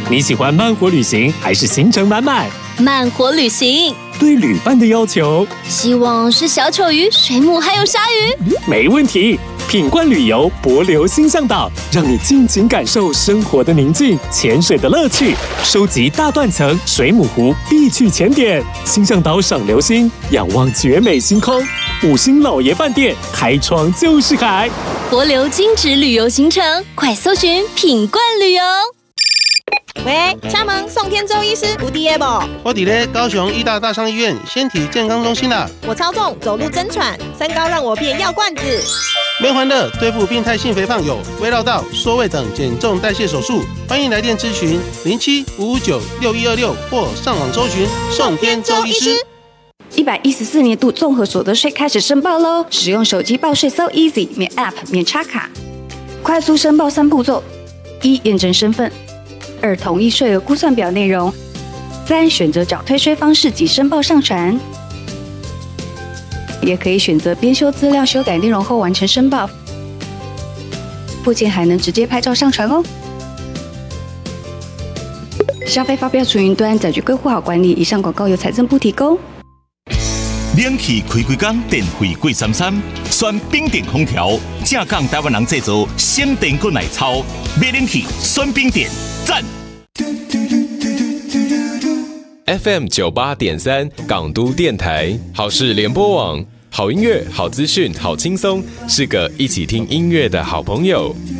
你喜欢慢活旅行还是行程满满？ 慢活旅行。 对旅伴的要求， 希望是小丑鱼、水母还有鲨鱼。 没问题。品冠旅游帛琉星象岛，让你尽情感受生活的宁静、潜水的乐趣，收集大断层、水母湖必去潜点。星象岛赏流星，仰望绝美星空。5星老爷饭店，开窗就是海。 帛琉精致旅游行程，快搜寻品冠旅游。 喂，敲门，宋天舟医师，有伫的不？ 我伫咧高雄医大大商医院身体健康中心啦。 我超重，走路真喘，三高让我变药罐子。 没欢乐，对付病态性肥胖有胃绕道、缩胃等减重代谢手术，欢迎来电咨询07-559-6126或上网搜寻宋天舟医师。 114年度综合所得税开始申报喽！使用手机报税 So Easy， 免 App 免插卡，快速申报3步骤：1. 验证身份；2. 同意税额估算表内容；3. 选择缴退税方式及申报上传。也可以选择编修资料、修改内容后完成申报。附件还能直接拍照上传哦。消费发票储云端载具归户好管理。以上广告由财政部提供。 冷气开几工，电费贵33，选冰点空调，正港台湾人制造，省电过耐操。买冷气选冰点，赞 ！FM 98.3港都电台，好事联播网，好音乐、好资讯、好轻松，是个一起听音乐的好朋友。